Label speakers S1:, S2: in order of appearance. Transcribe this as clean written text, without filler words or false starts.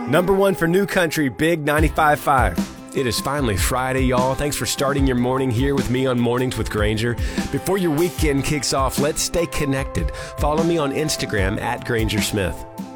S1: Number one for New Country, Big 95.5. It is finally Friday, y'all. Thanks for starting your morning here with me on Mornings with Granger. Before your weekend kicks off, let's stay connected. Follow me on Instagram @GrangerSmith.